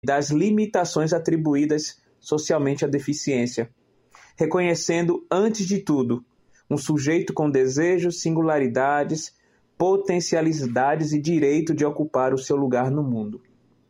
das limitações atribuídas socialmente à deficiência, reconhecendo, antes de tudo, um sujeito com desejos, singularidades, potencialidades e direito de ocupar o seu lugar no mundo.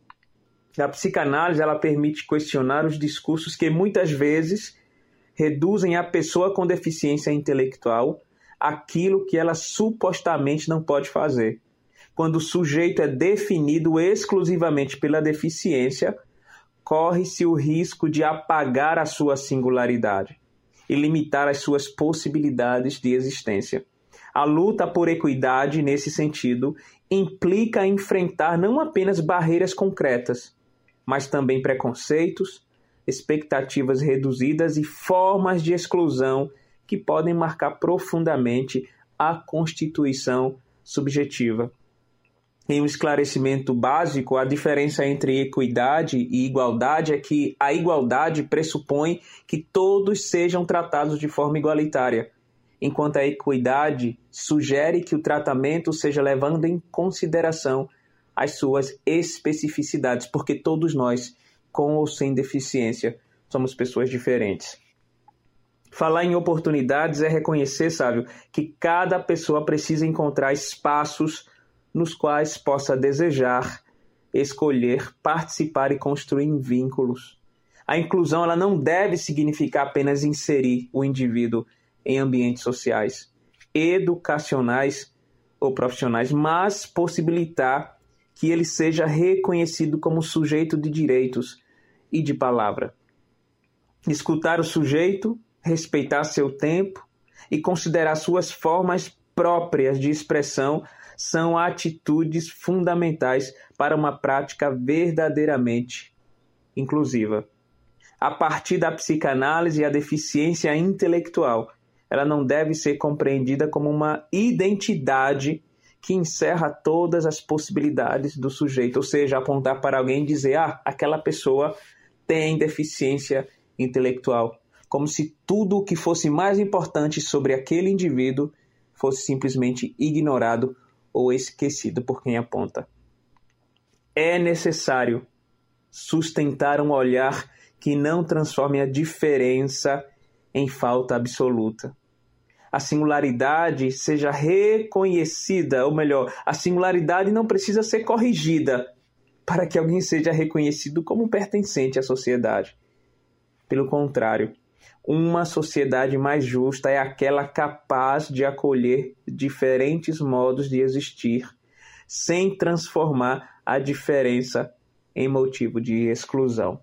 A psicanálise ela permite questionar os discursos que muitas vezes reduzem a pessoa com deficiência intelectual àquilo que ela supostamente não pode fazer. Quando o sujeito é definido exclusivamente pela deficiência, corre-se o risco de apagar a sua singularidade e limitar as suas possibilidades de existência. A luta por equidade, nesse sentido, implica enfrentar não apenas barreiras concretas, mas também preconceitos, expectativas reduzidas e formas de exclusão que podem marcar profundamente a constituição subjetiva. Em um esclarecimento básico, a diferença entre equidade e igualdade é que a igualdade pressupõe que todos sejam tratados de forma igualitária, enquanto a equidade sugere que o tratamento seja levando em consideração as suas especificidades, porque todos nós, com ou sem deficiência, somos pessoas diferentes. Falar em oportunidades é reconhecer, sabe, que cada pessoa precisa encontrar espaços nos quais possa desejar, escolher, participar e construir vínculos. A inclusão ela não deve significar apenas inserir o indivíduo em ambientes sociais, educacionais ou profissionais, mas possibilitar que ele seja reconhecido como sujeito de direitos e de palavra. Escutar o sujeito, respeitar seu tempo e considerar suas formas próprias de expressão são atitudes fundamentais para uma prática verdadeiramente inclusiva. A partir da psicanálise, a deficiência intelectual ela não deve ser compreendida como uma identidade que encerra todas as possibilidades do sujeito, ou seja, apontar para alguém e dizer, aquela pessoa tem deficiência intelectual, como se tudo o que fosse mais importante sobre aquele indivíduo fosse simplesmente ignorado ou esquecido por quem aponta. É necessário sustentar um olhar que não transforme a diferença em falta absoluta. A singularidade seja reconhecida, ou melhor, a singularidade não precisa ser corrigida para que alguém seja reconhecido como pertencente à sociedade. Pelo contrário, uma sociedade mais justa é aquela capaz de acolher diferentes modos de existir, sem transformar a diferença em motivo de exclusão.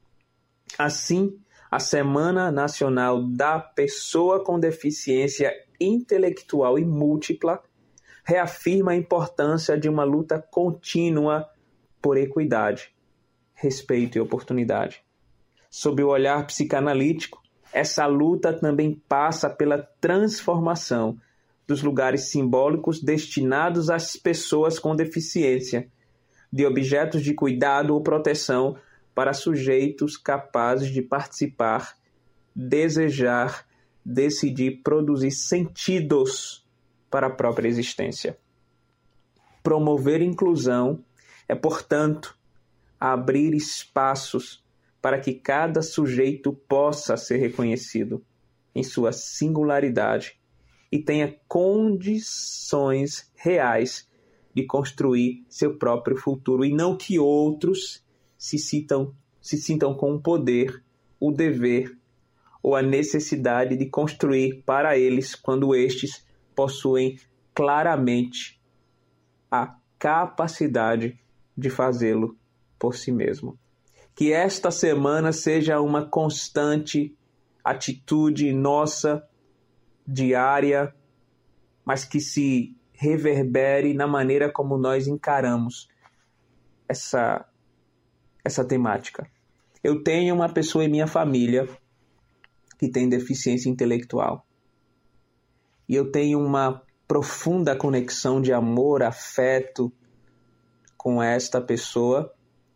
Assim, a Semana Nacional da Pessoa com Deficiência Intelectual e Múltipla reafirma a importância de uma luta contínua por equidade, respeito e oportunidade. Sob o olhar psicanalítico, essa luta também passa pela transformação dos lugares simbólicos destinados às pessoas com deficiência, de objetos de cuidado ou proteção para sujeitos capazes de participar, desejar, decidir, produzir sentidos para a própria existência. Promover inclusão é, portanto, abrir espaços para que cada sujeito possa ser reconhecido em sua singularidade e tenha condições reais de construir seu próprio futuro, e não que outros se sintam com o poder, o dever ou a necessidade de construir para eles quando estes possuem claramente a capacidade de fazê-lo por si mesmo. Que esta semana seja uma constante atitude nossa, diária, mas que se reverbere na maneira como nós encaramos essa temática. Eu tenho uma pessoa em minha família que tem deficiência intelectual. E eu tenho uma profunda conexão de amor, afeto com esta pessoa.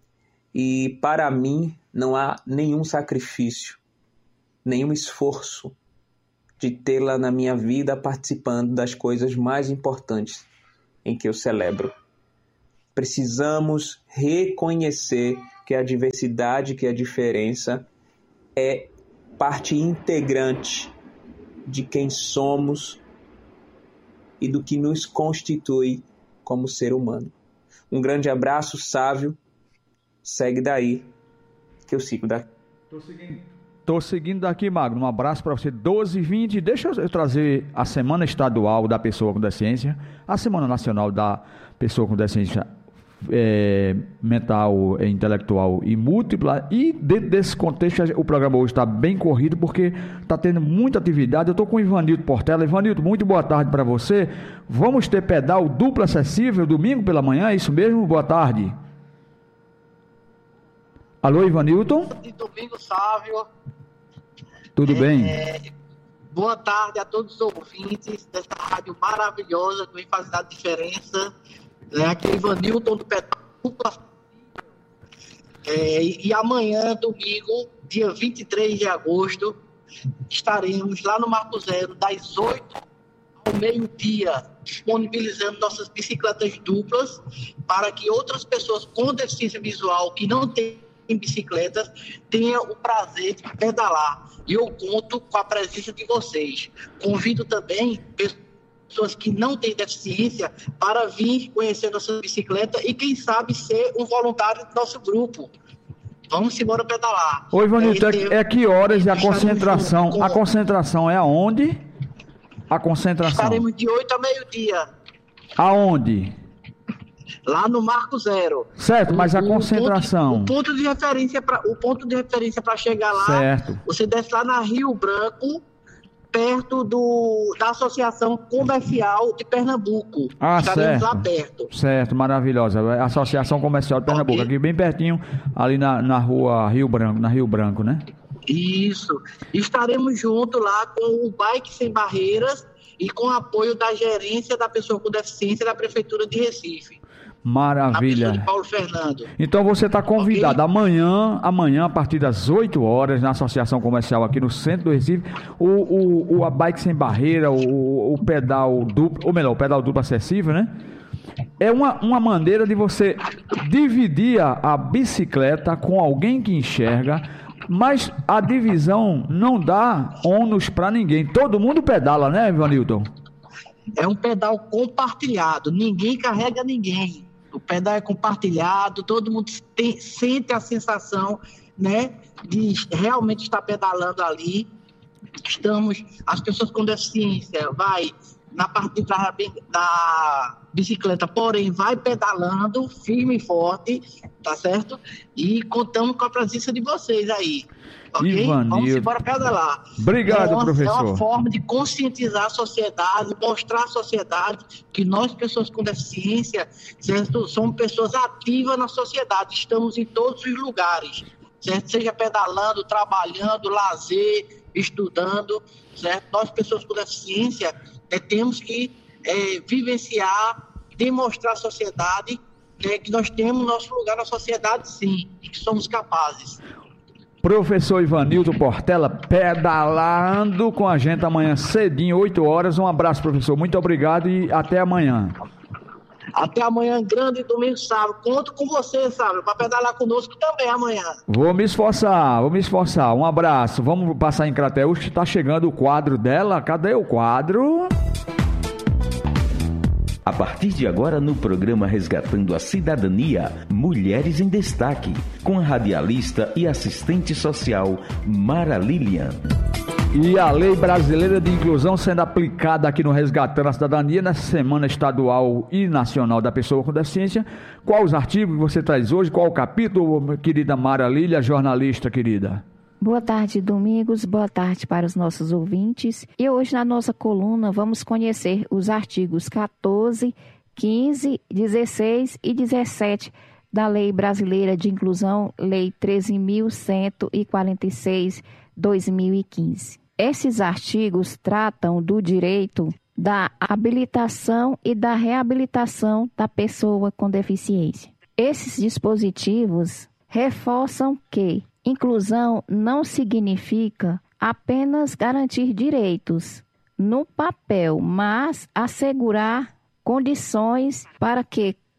E para mim não há nenhum sacrifício, nenhum esforço de tê-la na minha vida participando das coisas mais importantes em que eu celebro. Precisamos reconhecer que a diversidade, que a diferença é parte integrante de quem somos e do que nos constitui como ser humano. Um grande abraço, Sávio. Segue daí, que eu sigo daqui. Tô seguindo daqui, Magno. Um abraço para você. 12h20. Deixa eu trazer a Semana Estadual da Pessoa com Deficiência, a Semana Nacional da Pessoa com Deficiência mental, intelectual e múltipla. E dentro desse contexto, o programa hoje está bem corrido, porque está tendo muita atividade. Eu estou com o Ivanildo Portela. Ivanildo, muito boa tarde para você. Vamos ter pedal duplo acessível domingo pela manhã, é isso mesmo? Boa tarde. Alô, Ivanilton? Domingo, Sávio. Tudo bem? Boa tarde a todos os ouvintes dessa rádio maravilhosa que vem fazer a diferença. Aqui é o Ivanilton do Pedal. E amanhã, domingo, dia 23 de agosto, estaremos lá no Marco Zero, das 8 ao meio-dia, disponibilizando nossas bicicletas duplas para que outras pessoas com deficiência visual que não têm bicicletas tenham o prazer de pedalar. E eu conto com a presença de vocês. Convido também pessoas que não têm deficiência para vir conhecer nossa bicicleta e, quem sabe, ser um voluntário do nosso grupo. Vamos embora pedalar. Oi, Ivanilton, é que horas a concentração? A concentração é aonde? A concentração? Estaremos de 8 a meio-dia. Aonde? Lá no Marco Zero. Certo, mas a concentração... O ponto de referência para chegar lá, certo. Você desce lá na Rio Branco, perto da Associação Comercial de Pernambuco. Estaremos certo. lá perto. Certo, maravilhosa. Associação Comercial de Pernambuco, aqui bem pertinho, ali na rua Rio Branco, né? Isso. Estaremos junto lá com o Bike Sem Barreiras e com o apoio da gerência da pessoa com deficiência da Prefeitura de Recife. Maravilha. De Paulo Fernando. Então você está convidado amanhã, a partir das 8 horas, na Associação Comercial aqui no centro do Recife, a Bike Sem Barreira, o pedal duplo, ou melhor, o pedal duplo acessível, né? É uma maneira de você dividir a bicicleta com alguém que enxerga, mas a divisão não dá ônus para ninguém. Todo mundo pedala, né, Ivanilton? É um pedal compartilhado, ninguém carrega ninguém. O pedal é compartilhado, todo mundo sente a sensação, né, de realmente estar pedalando ali. As pessoas com deficiência vai na parte de trás da bicicleta, porém vai pedalando firme e forte, tá certo? E contamos com a presença de vocês aí. Okay? Vamos embora pedalar. Obrigado, professor. É uma forma de conscientizar a sociedade, mostrar à sociedade que nós, pessoas com deficiência, certo? Somos pessoas ativas na sociedade, estamos em todos os lugares, certo? Seja pedalando, trabalhando, lazer, estudando, certo? Nós, pessoas com deficiência, temos que vivenciar, demonstrar à sociedade que nós temos nosso lugar na sociedade, sim, e que somos capazes. Professor Ivanilton Portela, pedalando com a gente amanhã cedinho, 8 horas. Um abraço, professor. Muito obrigado e até amanhã. Até amanhã, grande domingo, sábado. Conto com você, sábado, para pedalar conosco também amanhã. Vou me esforçar. Um abraço. Vamos passar em Crateús, que está chegando o quadro dela. Cadê o quadro? A partir de agora, no programa Resgatando a Cidadania, Mulheres em Destaque, com a radialista e assistente social Mara Lilian. E a Lei Brasileira de Inclusão sendo aplicada aqui no Resgatando a Cidadania, na Semana Estadual e Nacional da Pessoa com Deficiência. Qual os artigos que você traz hoje? Qual o capítulo, querida Mara Lilian, jornalista querida? Boa tarde, Domingos. Boa tarde para os nossos ouvintes. E hoje na nossa coluna vamos conhecer os artigos 14, 15, 16 e 17 da Lei Brasileira de Inclusão, Lei 13.146/2015. Esses artigos tratam do direito da habilitação e da reabilitação da pessoa com deficiência. Esses dispositivos reforçam que inclusão não significa apenas garantir direitos no papel, mas assegurar condições para que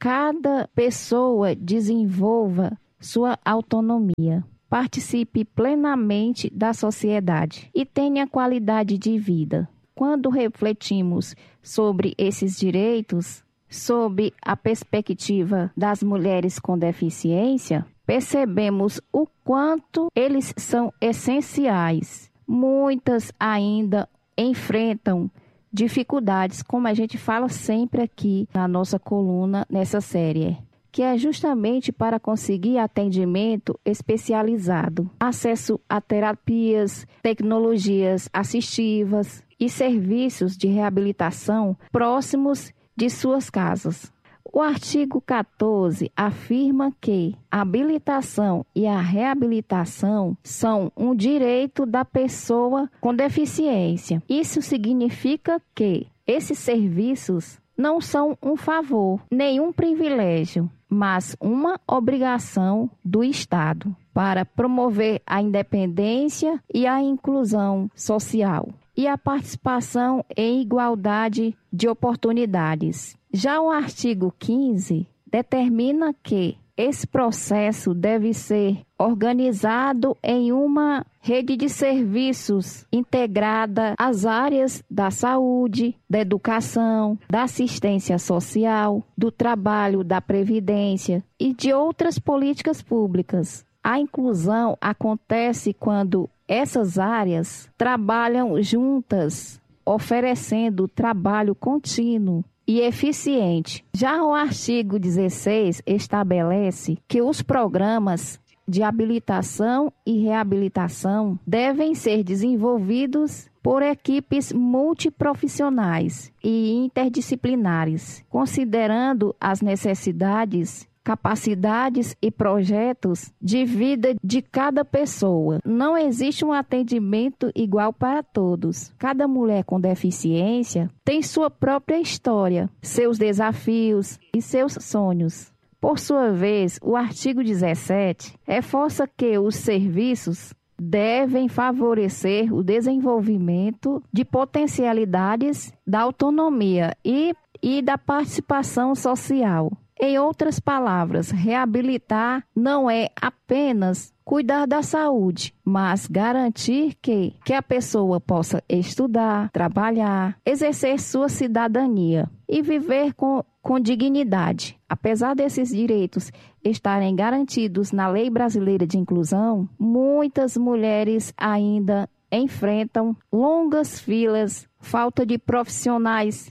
cada pessoa desenvolva sua autonomia, participe plenamente da sociedade e tenha qualidade de vida. Quando refletimos sobre esses direitos, sob a perspectiva das mulheres com deficiência, percebemos o quanto eles são essenciais. Muitas ainda enfrentam dificuldades, como a gente fala sempre aqui na nossa coluna, nessa série, que é justamente para conseguir atendimento especializado, acesso a terapias, tecnologias assistivas e serviços de reabilitação próximos de suas casas. O artigo 14 afirma que a habilitação e a reabilitação são um direito da pessoa com deficiência. Isso significa que esses serviços não são um favor, nenhum privilégio, mas uma obrigação do Estado para promover a independência e a inclusão social e a participação em igualdade de oportunidades. Já o artigo 15 determina que esse processo deve ser organizado em uma rede de serviços integrada às áreas da saúde, da educação, da assistência social, do trabalho, da previdência e de outras políticas públicas. A inclusão acontece quando essas áreas trabalham juntas, oferecendo trabalho contínuo e eficiente. Já o artigo 16 estabelece que os programas de habilitação e reabilitação devem ser desenvolvidos por equipes multiprofissionais e interdisciplinares, considerando as necessidades, capacidades e projetos de vida de cada pessoa. Não existe um atendimento igual para todos. Cada mulher com deficiência tem sua própria história, seus desafios e seus sonhos. Por sua vez, o artigo 17 reforça que os serviços devem favorecer o desenvolvimento de potencialidades da autonomia e da participação social. Em outras palavras, reabilitar não é apenas cuidar da saúde, mas garantir que a pessoa possa estudar, trabalhar, exercer sua cidadania e viver com dignidade. Apesar desses direitos estarem garantidos na Lei Brasileira de Inclusão, muitas mulheres ainda enfrentam longas filas, falta de profissionais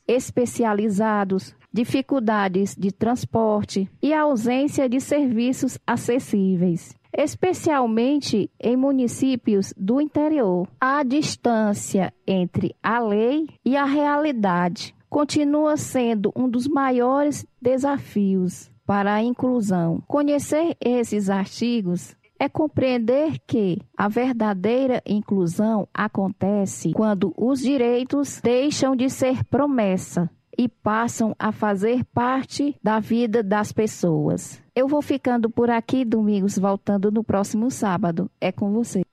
especializados, dificuldades de transporte e ausência de serviços acessíveis, especialmente em municípios do interior. A distância entre a lei e a realidade continua sendo um dos maiores desafios para a inclusão. Conhecer esses artigos é compreender que a verdadeira inclusão acontece quando os direitos deixam de ser promessa e passam a fazer parte da vida das pessoas. Eu vou ficando por aqui, Domingos, voltando no próximo sábado. É com você.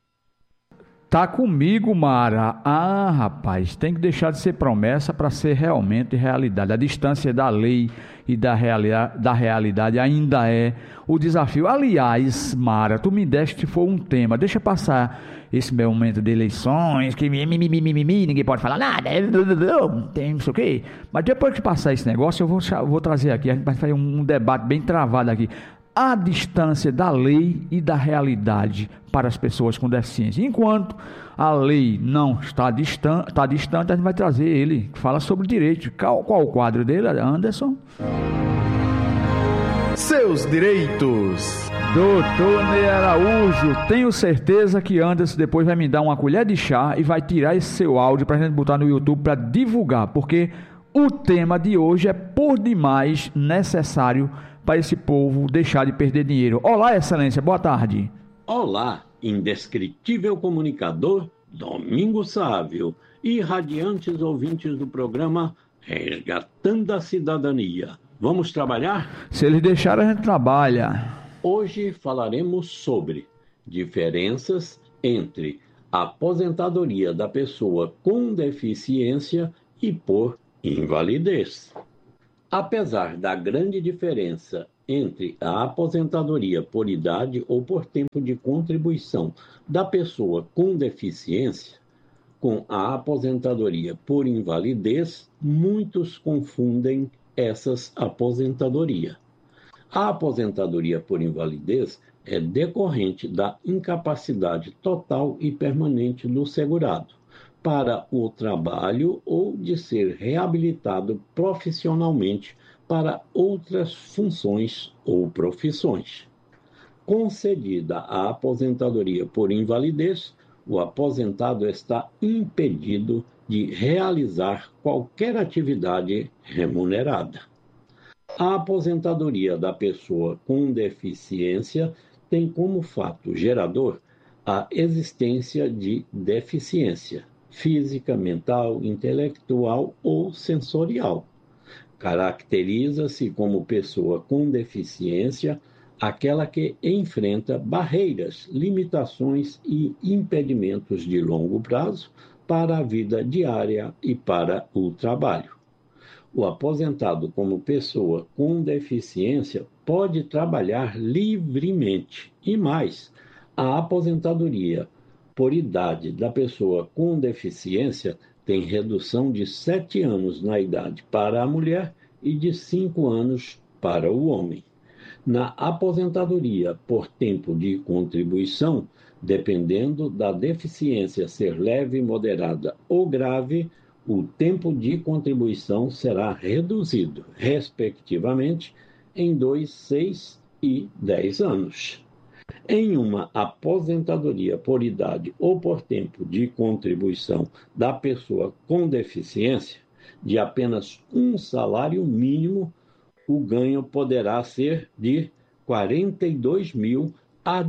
Tá comigo, Mara. Ah, rapaz, tem que deixar de ser promessa para ser realmente realidade. A distância da lei e da realidade ainda é o desafio. Aliás, Mara, tu me deste foi um tema. Deixa passar esse meu momento de eleições, que ninguém pode falar nada, tem não sei o quê. Mas depois que passar esse negócio, eu vou trazer aqui, a gente vai fazer um debate bem travado aqui. A distância da lei e da realidade para as pessoas com deficiência. Enquanto a lei não está distante, a gente vai trazer ele, que fala sobre direito. Qual o quadro dele, Anderson? Seus direitos. Doutor Ney Araújo, tenho certeza que Anderson depois vai me dar uma colher de chá e vai tirar esse seu áudio para a gente botar no YouTube para divulgar, porque o tema de hoje é por demais necessário para esse povo deixar de perder dinheiro. Olá, Excelência, boa tarde. Olá, indescritível comunicador Domingos Sávio e radiantes ouvintes do programa Resgatando a Cidadania. Vamos trabalhar? Se eles deixarem, a gente trabalha. Hoje falaremos sobre diferenças entre a aposentadoria da pessoa com deficiência e por invalidez. Apesar da grande diferença entre a aposentadoria por idade ou por tempo de contribuição da pessoa com deficiência com a aposentadoria por invalidez, muitos confundem essas aposentadorias. A aposentadoria por invalidez é decorrente da incapacidade total e permanente do segurado para o trabalho ou de ser reabilitado profissionalmente para outras funções ou profissões. Concedida a aposentadoria por invalidez, o aposentado está impedido de realizar qualquer atividade remunerada. A aposentadoria da pessoa com deficiência tem como fato gerador a existência de deficiência física, mental, intelectual ou sensorial. Caracteriza-se como pessoa com deficiência aquela que enfrenta barreiras, limitações e impedimentos de longo prazo para a vida diária e para o trabalho. O aposentado como pessoa com deficiência pode trabalhar livremente e mais, a aposentadoria por idade da pessoa com deficiência tem redução de 7 anos na idade para a mulher e de 5 anos para o homem. Na aposentadoria por tempo de contribuição, dependendo da deficiência ser leve, moderada ou grave, o tempo de contribuição será reduzido, respectivamente, em 2, 6 e 10 anos. Em uma aposentadoria por idade ou por tempo de contribuição da pessoa com deficiência, de apenas um salário mínimo, o ganho poderá ser de 42 mil a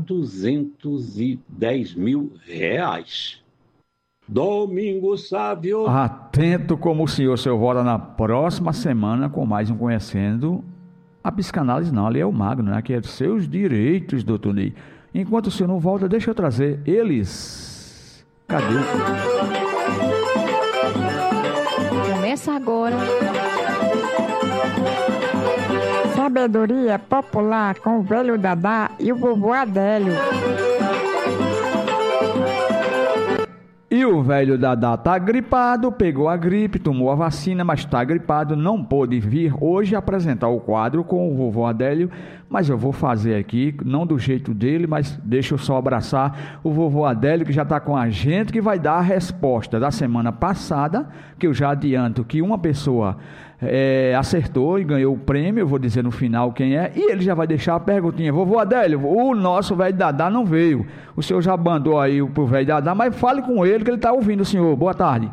210 mil reais. Domingos Sávio. Atento como o senhor, seu volta na próxima semana com mais um Conhecendo a Psicanálise. Não, ali é o Magno, né? Que é dos seus direitos, doutor Ney. Enquanto o senhor não volta, deixa eu trazer eles. Cadê o... Começa agora. Sabedoria popular com o velho Dadá e o vovô Adélio. E o velho Dadá tá gripado, pegou a gripe, tomou a vacina, mas tá gripado, não pôde vir hoje apresentar o quadro com o vovô Adélio, mas eu vou fazer aqui, não do jeito dele, mas deixa eu só abraçar o vovô Adélio, que já tá com a gente, que vai dar a resposta da semana passada, que eu já adianto que uma pessoa acertou e ganhou o prêmio, eu vou dizer no final quem é, e ele já vai deixar a perguntinha. Vovô Adélio, o nosso velho Dadá não veio, o senhor já mandou aí pro velho Dadá, mas fale com ele que ele está ouvindo o senhor. Boa tarde.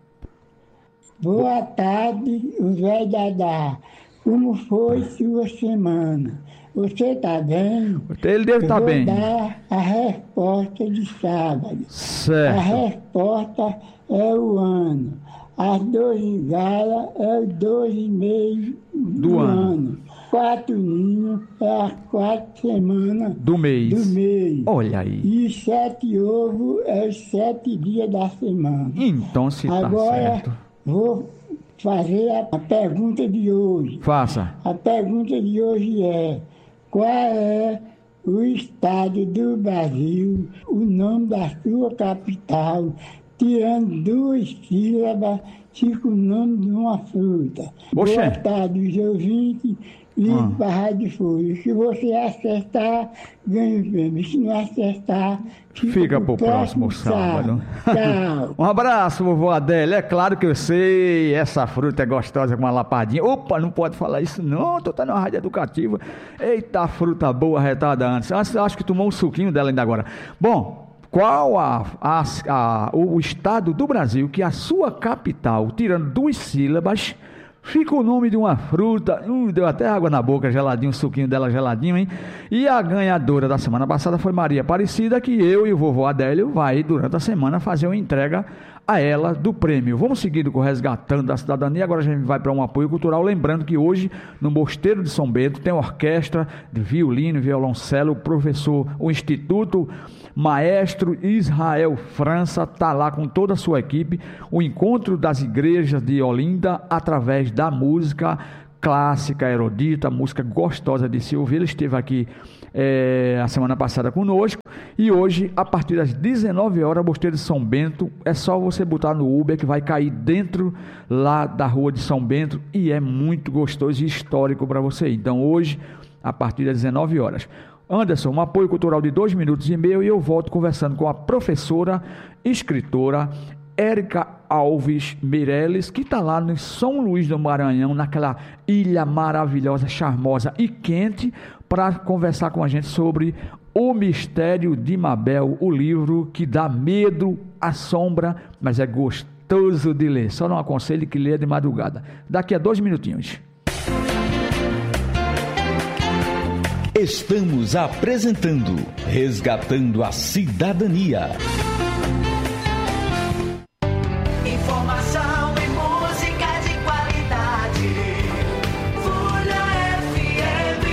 Boa tarde, o velho Dadá. Como foi sua semana? Você está bem? Ele deve estar bem. Eu vou dar a resposta de sábado. Certo. A resposta é o ano. As 12 galas é o 12 meses do ano. 4 ninhos é as 4 semanas do mês. Olha aí. E 7 ovos é os 7 dias da semana. Então se tá certo. Agora vou fazer a pergunta de hoje. Faça. A pergunta de hoje é: qual é o estado do Brasil, o nome da sua capital, tirando 2 sílabas, fica o nome de uma fruta? Oxê. Boa tarde, os ouvintes e para a Rádio Folha. Se você acertar, ganha o prêmio. Se não acertar, fica para o próximo sábado. Tchau. Um abraço, vovô Adélio. É claro que eu sei, essa fruta é gostosa com uma lapadinha. Opa, não pode falar isso não, tô na rádio educativa. Eita, fruta boa retada antes. Acho que tomou um suquinho dela ainda agora. Bom, qual o estado do Brasil que a sua capital, tirando 2 sílabas, fica o nome de uma fruta? Deu até água na boca, geladinho, o suquinho dela geladinho, hein? E a ganhadora da semana passada foi Maria Aparecida, que eu e o vovô Adélio vai, durante a semana, fazer uma entrega a ela do prêmio. Vamos seguindo com o Resgatando a Cidadania. Agora a gente vai para um apoio cultural, lembrando que hoje no Mosteiro de São Bento tem orquestra de violino e violoncelo, o Instituto Maestro Israel França está lá com toda a sua equipe, o encontro das igrejas de Olinda através da música clássica, erudita, música gostosa de se ouvir. Ele esteve aqui a semana passada conosco, e hoje, a partir das 19 horas, Mosteiro de São Bento. É só você botar no Uber que vai cair dentro lá da rua de São Bento, e é muito gostoso e histórico para você. Então hoje, a partir das 19 horas. Anderson, um apoio cultural de 2 minutos e meio, e eu volto conversando com a professora, escritora Érica Alves Meirelles, que está lá em São Luís do Maranhão, naquela ilha maravilhosa, charmosa e quente, para conversar com a gente sobre O Mistério de Mabel, o livro que dá medo, assombra, mas é gostoso de ler. Só não aconselho que leia de madrugada. Daqui a 2 minutinhos. Estamos apresentando Resgatando a Cidadania. Informação e música de qualidade. Folha FM.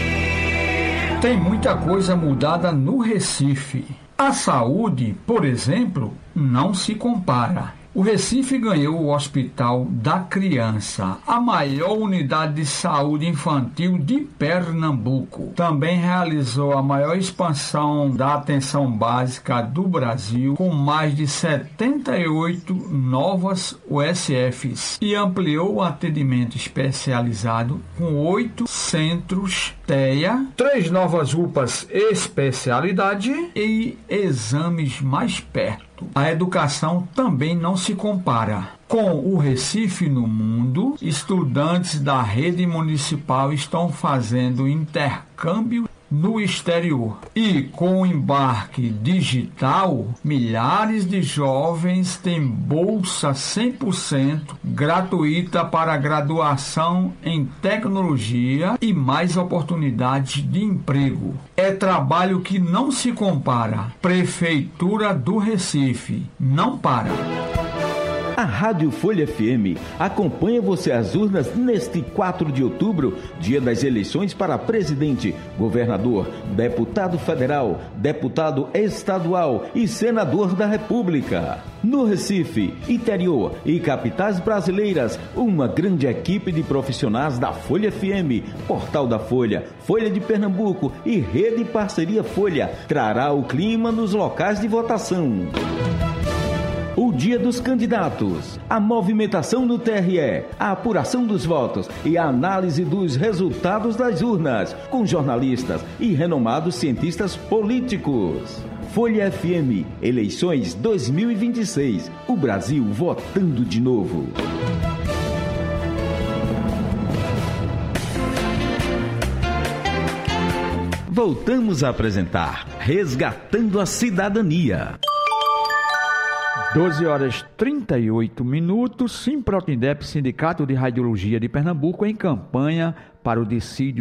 Tem muita coisa mudada no Recife. A saúde, por exemplo, não se compara. O Recife ganhou o Hospital da Criança, a maior unidade de saúde infantil de Pernambuco. Também realizou a maior expansão da atenção básica do Brasil, com mais de 78 novas USFs, e ampliou o atendimento especializado com 8 centros TEA, 3 novas UPAs especialidade e exames mais perto. A educação também não se compara. Com o Recife no mundo, estudantes da rede municipal estão fazendo intercâmbio no exterior. E com o embarque digital, milhares de jovens têm bolsa 100% gratuita para graduação em tecnologia e mais oportunidades de emprego. É trabalho que não se compara. Prefeitura do Recife, não para. A Rádio Folha FM acompanha você às urnas neste 4 de outubro, dia das eleições para presidente, governador, deputado federal, deputado estadual e senador da República. No Recife, interior e capitais brasileiras, uma grande equipe de profissionais da Folha FM, Portal da Folha, Folha de Pernambuco e Rede Parceria Folha trará o clima nos locais de votação. O dia dos candidatos, a movimentação no TRE, a apuração dos votos e a análise dos resultados das urnas, com jornalistas e renomados cientistas políticos. Folha FM, eleições 2026, o Brasil votando de novo. Voltamos a apresentar Resgatando a Cidadania. 12 horas 38 minutos. Simprotindep, Sindicato de Radiologia de Pernambuco, em campanha para o dissídio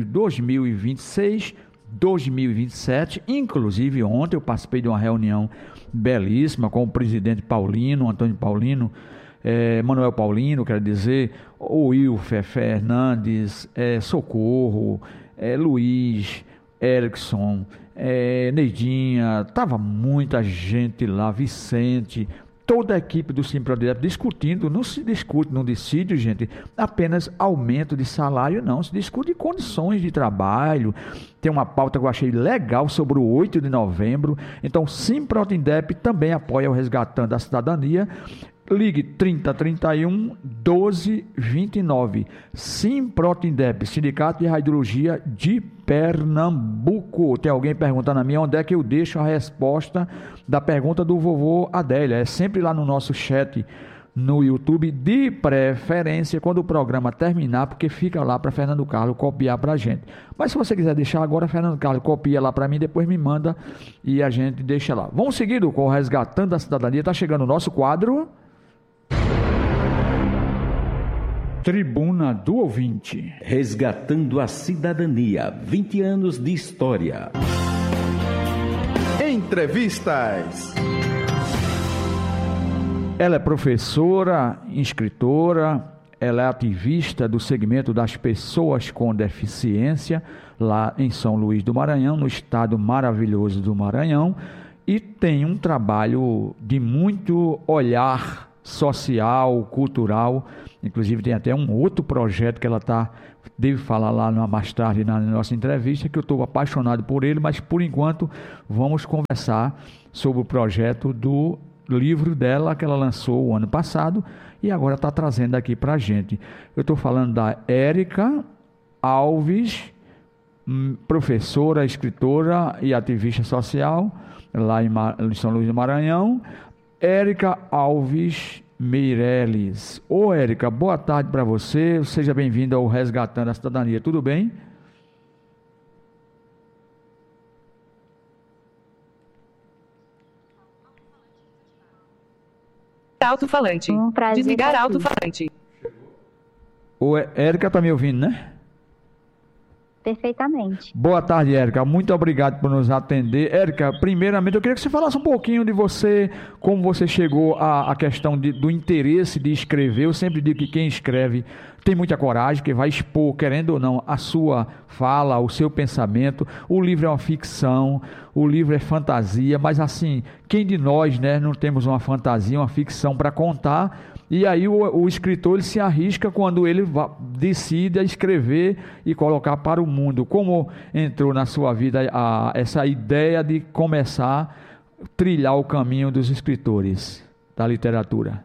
2026-2027. Inclusive, ontem eu participei de uma reunião belíssima com o presidente Paulino, Antônio Paulino, Manuel Paulino, quero dizer, o Wilfer Fernandes, Socorro, Luiz, Erickson, Neidinha, estava muita gente lá, Vicente, toda a equipe do Simprotindep discutindo. Não se discute no dissídio, gente, apenas aumento de salário, não, se discute condições de trabalho. Tem uma pauta que eu achei legal sobre o 8 de novembro, então Simprotindep também apoia o Resgatando a Cidadania. Ligue 3031 1229. Simprotindep, Sindicato de Radiologia de Pernambuco. Tem alguém perguntando a mim onde é que eu deixo a resposta da pergunta do vovô Adélia. É sempre lá no nosso chat no YouTube, de preferência quando o programa terminar, porque fica lá para Fernando Carlos copiar para a gente. Mas se você quiser deixar agora, Fernando Carlos copia lá para mim, depois me manda e a gente deixa lá. Vamos seguindo com o Resgatando a Cidadania. Está chegando o nosso quadro Tribuna do Ouvinte. Resgatando a Cidadania, 20 anos de história. Entrevistas. Ela é professora, escritora, ela é ativista do segmento das pessoas com deficiência, lá em São Luís do Maranhão, no estado maravilhoso do Maranhão, e tem um trabalho de muito olhar social, cultural. Inclusive tem até um outro projeto que ela está devo falar lá mais tarde na nossa entrevista que eu estou apaixonado por ele, mas por enquanto vamos conversar sobre o projeto do livro dela que ela lançou o ano passado e agora está trazendo aqui para a gente. Eu estou falando da Érica Alves, professora, escritora e ativista social lá em São Luís do Maranhão. Érica Alves Meireles. Ô Érica, boa tarde para você, seja bem-vinda ao Resgatando a Cidadania, tudo bem? Alto-falante. Desligar alto-falante. Ô Érica, tá me ouvindo, né? Perfeitamente. Boa tarde, Érica. Muito obrigado por nos atender. Érica, primeiramente, eu queria que você falasse um pouquinho de você, como você chegou à questão do interesse de escrever. Eu sempre digo que quem escreve tem muita coragem, que vai expor, querendo ou não, a sua fala, o seu pensamento. O livro é uma ficção, o livro é fantasia, mas assim, quem de nós, né, não temos uma fantasia, uma ficção para contar? E aí o escritor ele se arrisca quando ele decide escrever e colocar para o mundo. Como entrou na sua vida essa ideia de começar a trilhar o caminho dos escritores da literatura?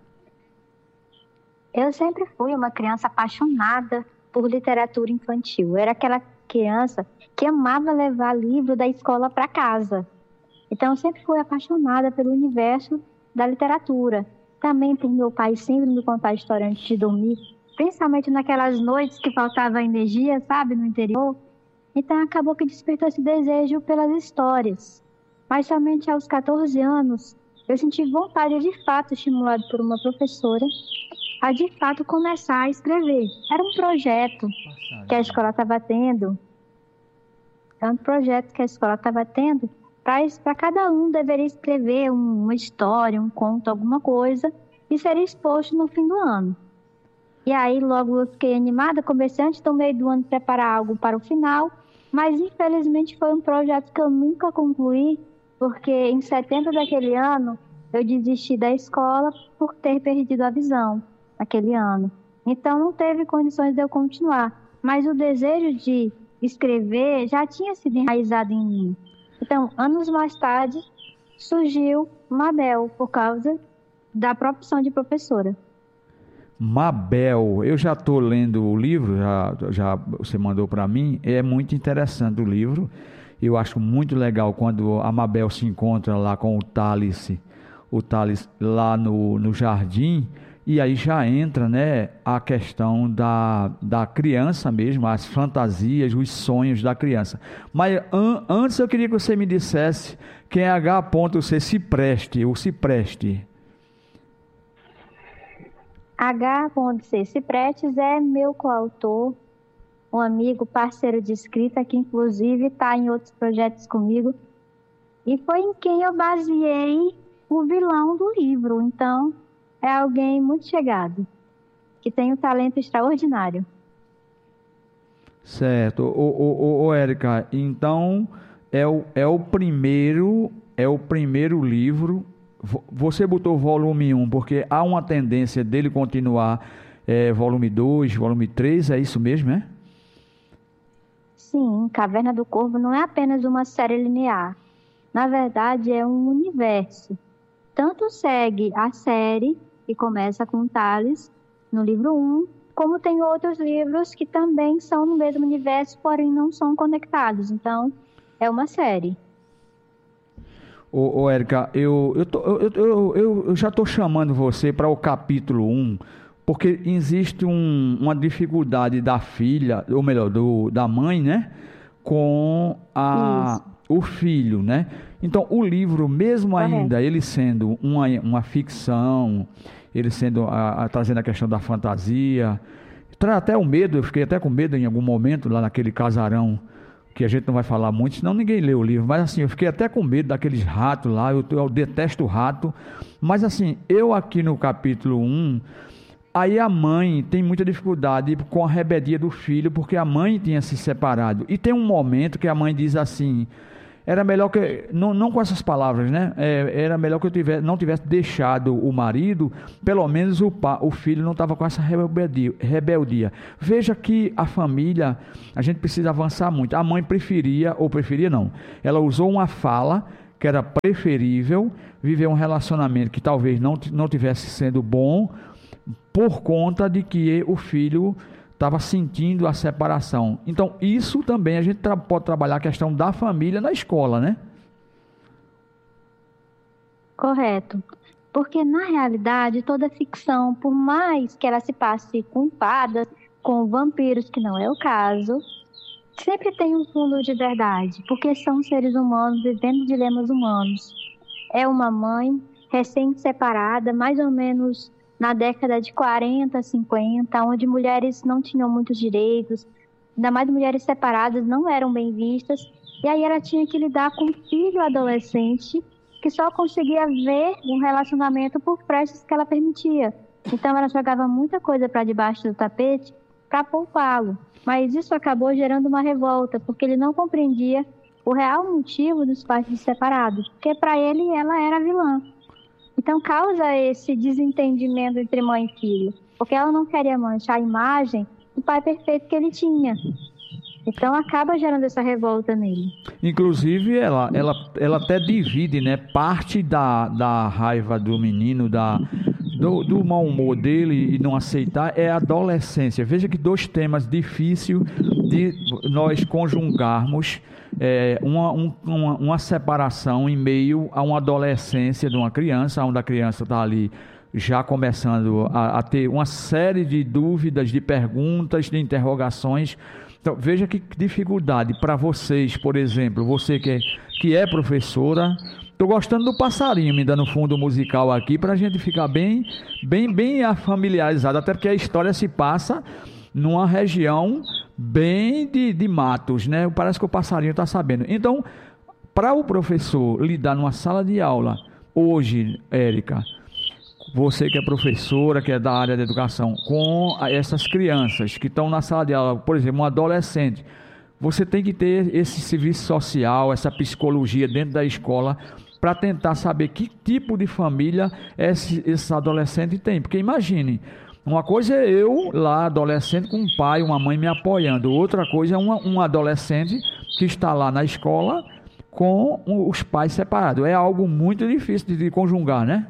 Eu sempre fui uma criança apaixonada por literatura infantil. Eu era aquela criança que amava levar livro da escola para casa. Então eu sempre fui apaixonada pelo universo da literatura. Também por meu pai sempre me contar história antes de dormir, principalmente naquelas noites que faltava energia, sabe, no interior. Então acabou que despertou esse desejo pelas histórias. Mas somente aos 14 anos, eu senti vontade, de fato, estimulado por uma professora, a de fato começar a escrever. Era um projeto que a escola estava tendo. Para cada um deveria escrever uma história, um conto, alguma coisa, e seria exposto no fim do ano. E aí logo eu fiquei animada, comecei antes do meio do ano preparar algo para o final, mas infelizmente foi um projeto que eu nunca concluí, porque em setembro daquele ano eu desisti da escola por ter perdido a visão naquele ano. Então não teve condições de eu continuar, mas o desejo de escrever já tinha sido enraizado em mim. Então, anos mais tarde, surgiu Mabel, por causa da profissão de professora. Mabel, eu já estou lendo o livro, já você mandou para mim, é muito interessante o livro. Eu acho muito legal quando a Mabel se encontra lá com o Thales lá no jardim, e aí já entra, né, a questão da criança mesmo, as fantasias, os sonhos da criança. Mas antes eu queria que você me dissesse quem é H.C. Cipreste, o Cipreste. H.C. Ciprestes é meu coautor, um amigo, parceiro de escrita, que inclusive está em outros projetos comigo, e foi em quem eu baseei o vilão do livro. Então, é alguém muito chegado, que tem um talento extraordinário. Certo. Érica, então é o primeiro livro. Você botou volume 1 porque há uma tendência dele continuar volume 2, volume 3, é isso mesmo, é? Sim, Caverna do Corvo não é apenas uma série linear. Na verdade, é um universo. Tanto segue a série, que começa com Thales, no livro 1, como tem outros livros que também são no mesmo universo, porém não são conectados. Então, é uma série. Érica, eu já estou chamando você para o capítulo 1, porque existe uma dificuldade da filha, ou melhor, da mãe, né? Com o filho, né? Então, o livro, mesmo ainda, ele sendo uma ficção, ele sendo trazendo a questão da fantasia, traz até o medo. Eu fiquei até com medo em algum momento lá naquele casarão, que a gente não vai falar muito, senão ninguém lê o livro, mas assim, eu fiquei até com medo daqueles ratos lá. Eu detesto rato, mas assim, eu aqui no capítulo 1, aí a mãe tem muita dificuldade com a rebeldia do filho, porque a mãe tinha se separado, e tem um momento que a mãe diz assim: era melhor que, não com essas palavras, né? Era melhor que eu não tivesse deixado o marido, pelo menos o filho não estava com essa rebeldia. Veja que a família, a gente precisa avançar muito. A mãe preferia não, ela usou uma fala que era preferível viver um relacionamento que talvez não tivesse sendo bom, por conta de que o filho estava sentindo a separação. Então, isso também a gente pode trabalhar a questão da família na escola, né? Correto. Porque, na realidade, toda ficção, por mais que ela se passe com fadas, com vampiros, que não é o caso, sempre tem um fundo de verdade, porque são seres humanos vivendo dilemas humanos. É uma mãe recém-separada, mais ou menos na década de 40, 50, onde mulheres não tinham muitos direitos, ainda mais mulheres separadas não eram bem vistas, e aí ela tinha que lidar com um filho adolescente que só conseguia ver um relacionamento por frestas que ela permitia. Então ela jogava muita coisa para debaixo do tapete para poupá-lo, mas isso acabou gerando uma revolta, porque ele não compreendia o real motivo dos pais se separados, porque para ele ela era vilã. Então causa esse desentendimento entre mãe e filho, porque ela não queria manchar a imagem do pai perfeito que ele tinha. Então acaba gerando essa revolta nele. Inclusive ela até divide, né, parte da raiva do menino, do mau humor dele e não aceitar é a adolescência. Veja que 2 temas difíceis de nós conjugarmos. Uma separação em meio a uma adolescência de uma criança, onde a criança está ali já começando a ter uma série de dúvidas, de perguntas, de interrogações. Então, veja que dificuldade para vocês, por exemplo, você que é professora. Estou gostando do passarinho me dando fundo musical aqui para a gente ficar bem familiarizado, até porque a história se passa numa região bem de matos, né? Parece que o passarinho está sabendo. Então, para o professor lidar numa sala de aula, hoje, Érica, você que é professora, que é da área da educação, com essas crianças que estão na sala de aula, por exemplo, um adolescente, você tem que ter esse serviço social, essa psicologia dentro da escola, para tentar saber que tipo de família esse adolescente tem. Porque imagine, uma coisa é eu lá, adolescente, com um pai, uma mãe me apoiando. Outra coisa é um adolescente que está lá na escola com os pais separados. É algo muito difícil de conjugar, né?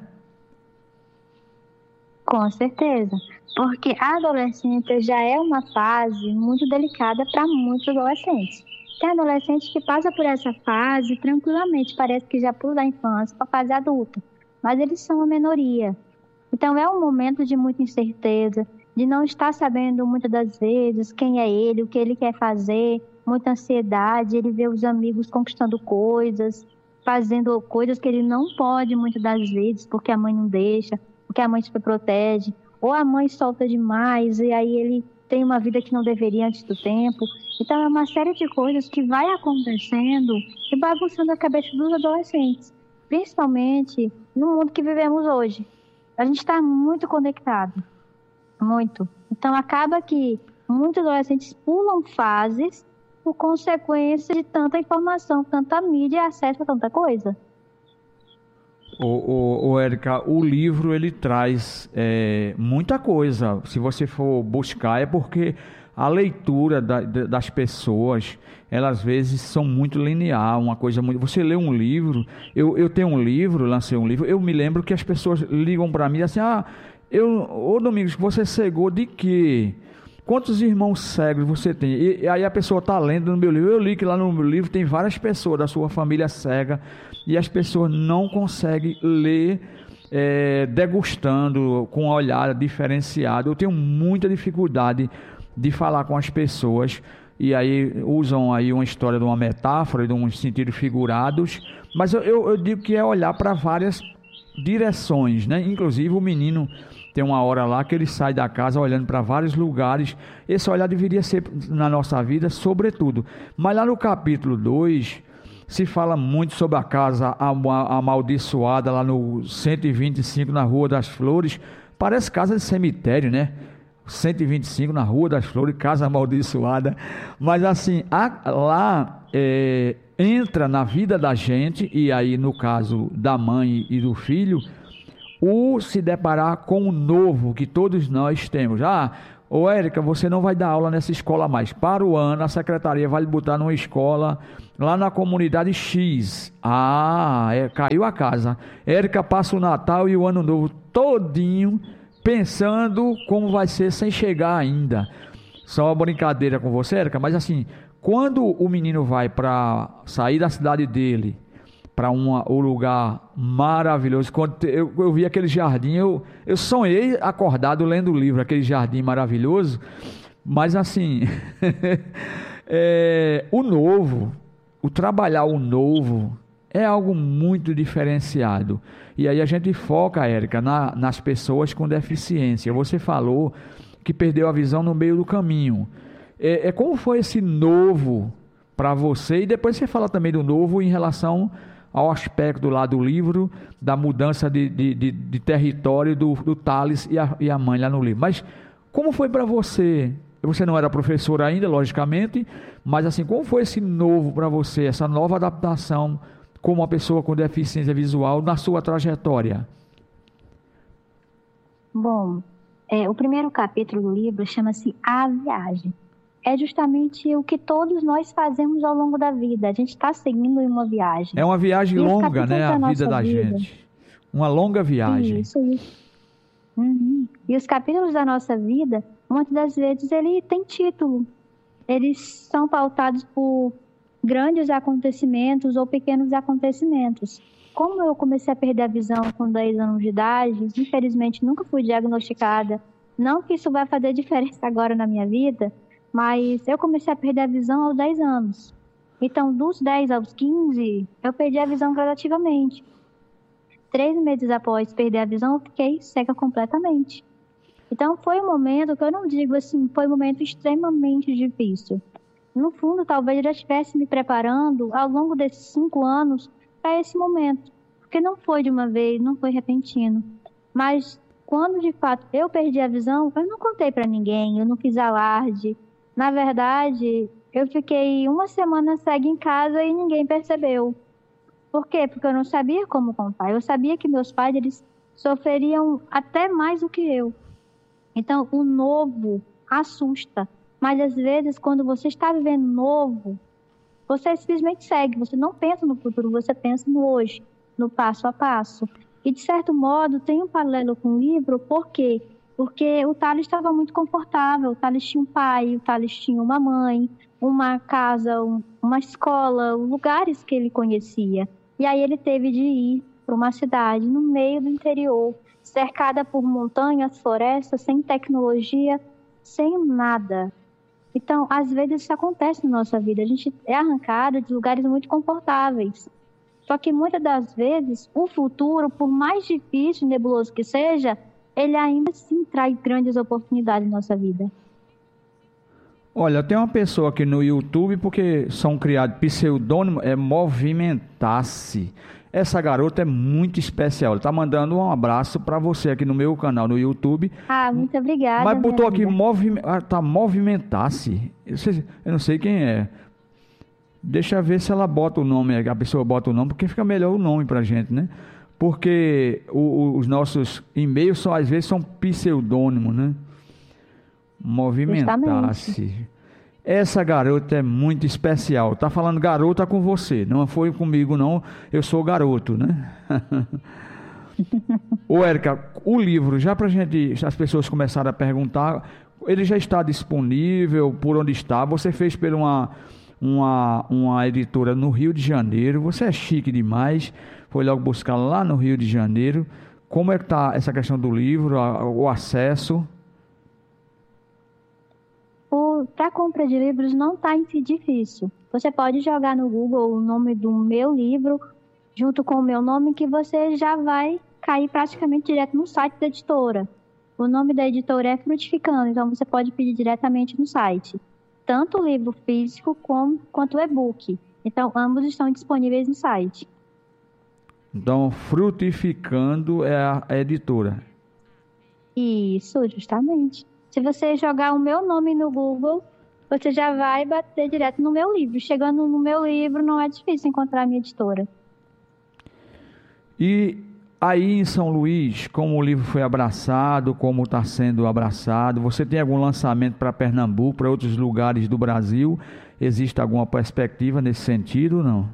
Com certeza. Porque a adolescência já é uma fase muito delicada para muitos adolescentes. Tem adolescente que passa por essa fase tranquilamente, parece que já pula da infância para a fase adulta. Mas eles são a minoria. Então é um momento de muita incerteza, de não estar sabendo muitas das vezes quem é ele, o que ele quer fazer, muita ansiedade, ele vê os amigos conquistando coisas, fazendo coisas que ele não pode muitas das vezes, porque a mãe não deixa, porque a mãe se protege, ou a mãe solta demais e aí ele tem uma vida que não deveria antes do tempo. Então é uma série de coisas que vai acontecendo e bagunçando a cabeça dos adolescentes, principalmente no mundo que vivemos hoje. A gente está muito conectado, muito. Então acaba que muitos adolescentes pulam fases por consequência de tanta informação, tanta mídia e acesso a tanta coisa. Érica, o livro ele traz muita coisa. Se você for buscar, é porque a leitura das pessoas, elas às vezes são muito linear, uma coisa muito... Você lê um livro, eu tenho um livro, lancei um livro, eu me lembro que as pessoas ligam para mim assim, ô Domingos, você cegou de quê? Quantos irmãos cegos você tem? E aí a pessoa está lendo no meu livro, eu li que lá no meu livro tem várias pessoas da sua família cega, e as pessoas não conseguem ler degustando, com um olhar diferenciado. Eu tenho muita dificuldade de falar com as pessoas, e aí usam aí uma história de uma metáfora, de uns sentidos figurados, mas eu digo que é olhar para várias direções, né? Inclusive o menino tem uma hora lá que ele sai da casa olhando para vários lugares. Esse olhar deveria ser na nossa vida, sobretudo. Mas lá no capítulo 2 se fala muito sobre a casa amaldiçoada lá no 125 na Rua das Flores. Parece casa de cemitério, né? 125 na Rua das Flores, casa amaldiçoada. Mas assim, lá é entra na vida da gente, e aí no caso da mãe e do filho, o se deparar com o novo que todos nós temos. Ô Érica, você não vai dar aula nessa escola mais. Para o ano, a secretaria vai lhe botar numa escola lá na comunidade X. Caiu a casa. Érica passa o Natal e o Ano Novo todinho pensando como vai ser sem chegar ainda. Só uma brincadeira com você, Érica, mas assim, quando o menino vai para sair da cidade dele, para um lugar maravilhoso, quando eu vi aquele jardim, eu sonhei acordado lendo o livro, aquele jardim maravilhoso, mas assim, o trabalhar o novo é algo muito diferenciado. E aí a gente foca, Érica, nas pessoas com deficiência. Você falou que perdeu a visão no meio do caminho. Como foi esse novo para você? E depois você fala também do novo em relação ao aspecto lá do livro, da mudança de território do Thales e a mãe lá no livro. Mas como foi para você? Você não era professora ainda, logicamente, mas assim, como foi esse novo para você, essa nova adaptação como uma pessoa com deficiência visual na sua trajetória? Bom, o primeiro capítulo do livro chama-se A Viagem. É justamente o que todos nós fazemos ao longo da vida. A gente está seguindo em uma viagem. É uma viagem longa, né? A vida da gente. Uma longa viagem. Isso. Uhum. E os capítulos da nossa vida, muitas das vezes, ele tem título. Eles são pautados por grandes acontecimentos ou pequenos acontecimentos. Como eu comecei a perder a visão com 10 anos de idade, infelizmente nunca fui diagnosticada. Não que isso vai fazer diferença agora na minha vida, mas eu comecei a perder a visão aos 10 anos. Então, dos 10 aos 15, eu perdi a visão gradativamente. 3 meses após perder a visão, eu fiquei cega completamente. Então, foi um momento que eu não digo assim, foi um momento extremamente difícil. No fundo, talvez eu já estivesse me preparando ao longo desses 5 anos para esse momento. Porque não foi de uma vez, não foi repentino. Mas, quando de fato eu perdi a visão, eu não contei para ninguém, eu não fiz alarde. Na verdade, eu fiquei 1 semana cega em casa e ninguém percebeu. Por quê? Porque eu não sabia como contar. Eu sabia que meus pais, eles sofreriam até mais do que eu. Então, o novo assusta. Mas, às vezes, quando você está vivendo novo, você simplesmente segue. Você não pensa no futuro, você pensa no hoje, no passo a passo. E, de certo modo, tem um paralelo com o livro, por quê? Porque o Thales estava muito confortável, o Thales tinha um pai, o Thales tinha uma mãe, uma casa, uma escola, lugares que ele conhecia. E aí ele teve de ir para uma cidade no meio do interior, cercada por montanhas, florestas, sem tecnologia, sem nada. Então, às vezes isso acontece na nossa vida, a gente é arrancado de lugares muito confortáveis. Só que muitas das vezes, o futuro, por mais difícil e nebuloso que seja, ele ainda assim traz grandes oportunidades na nossa vida. Olha, tem uma pessoa aqui no YouTube, porque são criados pseudônimo, Movimentar-se. Essa garota é muito especial. Ela está mandando um abraço para você aqui no meu canal no YouTube. Muito obrigada. Mas botou aqui, Movimentar-se. Eu não sei quem é. Deixa eu ver se ela bota o nome, a pessoa bota o nome, porque fica melhor o nome pra gente, né? Porque os nossos e-mails às vezes são pseudônimos, né? Movimentar-se. Essa garota é muito especial. Tá falando garota com você, não foi comigo não, eu sou garoto, né? Ô Érica, o livro, já pra gente, as pessoas começaram a perguntar, ele já está disponível, por onde está? Você fez por uma editora no Rio de Janeiro, você é chique demais, foi logo buscar lá no Rio de Janeiro. Como é que está essa questão do livro, o acesso? Para compra de livros não está em si difícil. Você pode jogar no Google o nome do meu livro, junto com o meu nome, que você já vai cair praticamente direto no site da editora. O nome da editora é Frutificando, então você pode pedir diretamente no site. Tanto o livro físico quanto o e-book. Então, ambos estão disponíveis no site. Então, Frutificando é a editora. Isso, justamente. Se você jogar o meu nome no Google, você já vai bater direto no meu livro. Chegando no meu livro, não é difícil encontrar a minha editora. E aí em São Luís, como o livro foi abraçado, como está sendo abraçado, você tem algum lançamento para Pernambuco, para outros lugares do Brasil? Existe alguma perspectiva nesse sentido ou não?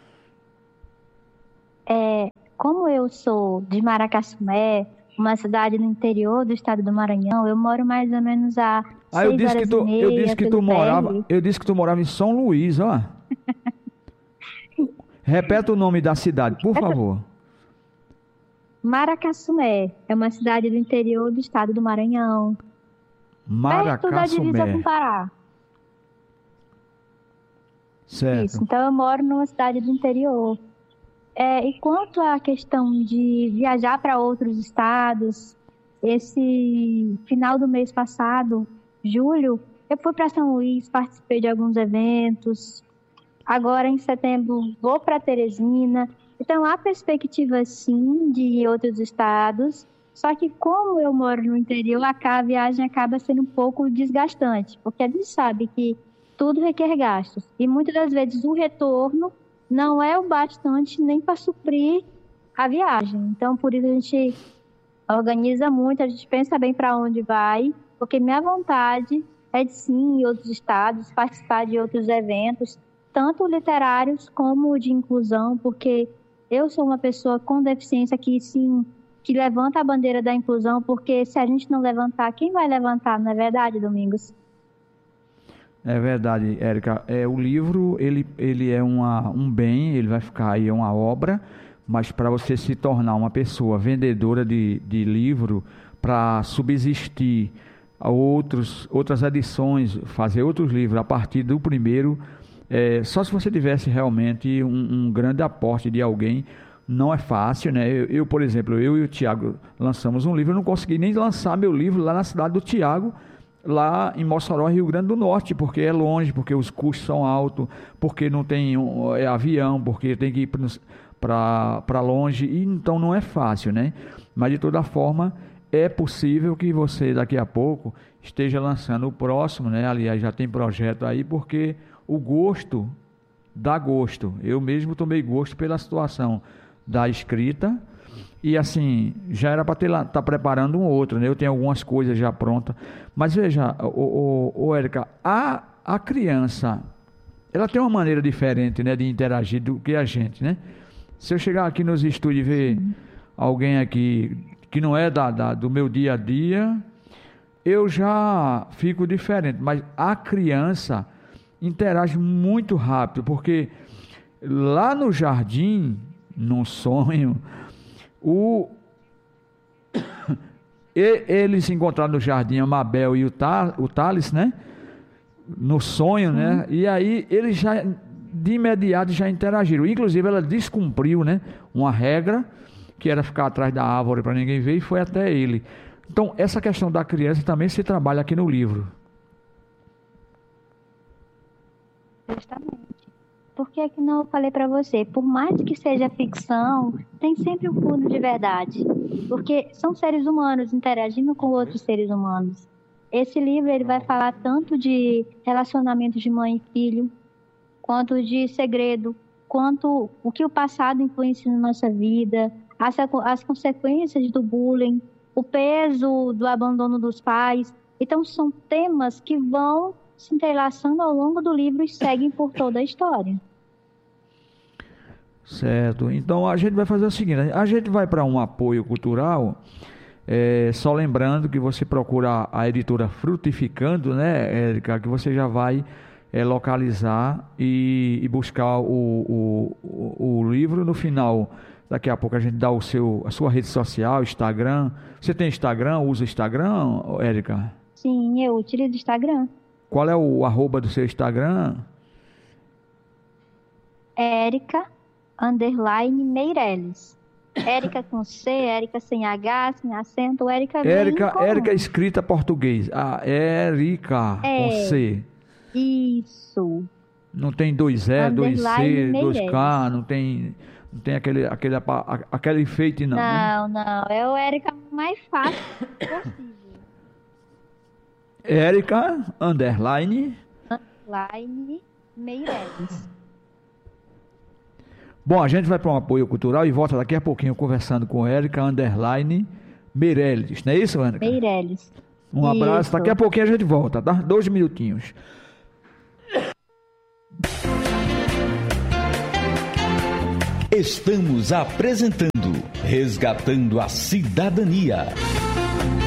Como eu sou de Maracassumé, uma cidade no interior do estado do Maranhão, eu moro mais ou menos a 6 horas e meia eu disse que tu morava em São Luís, ó. Repete o nome da cidade, por favor. Maracassumé, é uma cidade do interior do estado do Maranhão. Perto da divisa com o Pará. Certo. Isso, então eu moro numa cidade do interior. E quanto à questão de viajar para outros estados, esse final do mês passado, julho, eu fui para São Luís, participei de alguns eventos. Agora, em setembro, vou para Teresina. Então, há perspectiva, sim, de ir a outros estados. Só que, como eu moro no interior, a viagem acaba sendo um pouco desgastante. Porque a gente sabe que tudo requer gastos. E, muitas das vezes, o retorno não é o bastante nem para suprir a viagem. Então, por isso a gente organiza muito, a gente pensa bem para onde vai, porque minha vontade é de sim, em outros estados, participar de outros eventos, tanto literários como de inclusão, porque eu sou uma pessoa com deficiência que sim, que levanta a bandeira da inclusão, porque se a gente não levantar, quem vai levantar, não é verdade, Domingos? É verdade, Érica. O livro, ele é um bem, ele vai ficar aí, é uma obra, mas para você se tornar uma pessoa vendedora de livro, para subsistir a outras edições, fazer outros livros a partir do primeiro, só se você tivesse realmente um grande aporte de alguém, não é fácil, né? Eu, por exemplo, eu e o Tiago lançamos um livro, eu não consegui nem lançar meu livro lá na cidade do Tiago, lá em Mossoró, Rio Grande do Norte, porque é longe, porque os custos são altos, porque não tem avião, porque tem que ir para longe, e então não é fácil, né? Mas de toda forma, é possível que você daqui a pouco esteja lançando o próximo, né? Aliás, já tem projeto aí, porque o gosto dá gosto. Eu mesmo tomei gosto pela situação da escrita, e assim, já era para estar preparando um outro, né? Eu tenho algumas coisas já prontas. Mas veja, Érica, a criança, ela tem uma maneira diferente, né, de interagir do que a gente, né? Se eu chegar aqui nos estúdios e ver alguém aqui que não é do meu dia a dia, eu já fico diferente. Mas a criança interage muito rápido, porque lá no jardim, num sonho, eles se encontraram no jardim, a Mabel e o Thales, né? No sonho, né? E aí eles já de imediato já interagiram. Inclusive ela descumpriu, né, uma regra que era ficar atrás da árvore para ninguém ver, e foi até ele. Então essa questão da criança também se trabalha aqui no livro. Justamente. Por que que não eu falei para você? Por mais que seja ficção, tem sempre um fundo de verdade. Porque são seres humanos interagindo com outros seres humanos. Esse livro ele vai falar tanto de relacionamentos de mãe e filho, quanto de segredo, quanto o que o passado influencia na nossa vida, as consequências do bullying, o peso do abandono dos pais. Então são temas que vão se entrelaçando ao longo do livro e seguem por toda a história. Certo. Então a gente vai fazer o seguinte, a gente vai para um apoio cultural, só lembrando que você procura a editora Frutificando, né, Érica, que você já vai localizar e buscar o livro. No final, daqui a pouco a gente dá a sua rede social, Instagram. Você tem Instagram? Usa Instagram, Érica? Sim, eu utilizo Instagram. Qual é o @ do seu Instagram? Érica_Meirelles. Érica com C, Érica sem H, sem acento, Érica escrita português. Érica com C. Isso. Não tem 2E, 2C, 2K, não tem aquele enfeite não. Não, né? Não, é o Érica mais fácil possível. Érica__Meirelles. Underline Meireles. Bom, a gente vai para um apoio cultural e volta daqui a pouquinho conversando com Érica Underline Meireles. Não é isso, Érica? Meireles. Um abraço. Isso. Daqui a pouquinho a gente volta, tá? 2 minutinhos. Estamos apresentando Resgatando a Cidadania.